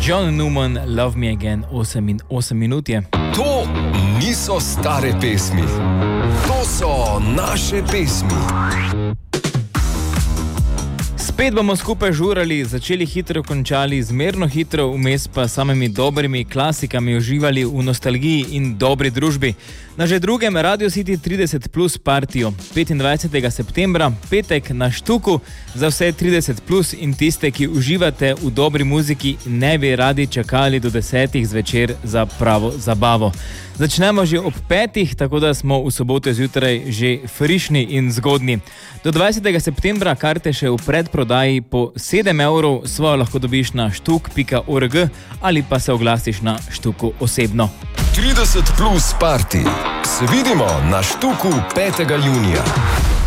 John Newman, Love Me Again, 8 minut je. To niso stare pesmi. To so naše pesmi. Spet bomo skupaj žurali, začeli hitro, končali zmerno hitro, vmes pa samimi dobrimi klasikami uživali v nostalgiji in dobri družbi. Na že drugem Radio City 30 plus partijo 25. septembra, petek na Štuku, za vse 30 plus in tiste, ki uživate v dobri muziki, ne bi radi čakali do 10 zvečer za pravo zabavo. Začnemo že ob 5, tako da smo v soboto zjutraj že frišni in zgodni. Do 20. septembra karte še v predprodaji po 7 €, svojo lahko dobiš na štuk.org ali pa se oglasiš na Štuku osebno. 30 plus party. Se vidimo na Štuku 5. junija.